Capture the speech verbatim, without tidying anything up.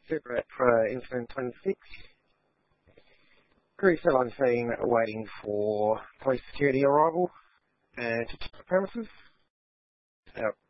Super for incident twenty-six. Crew still on scene waiting for police security arrival and to check the premises. Out.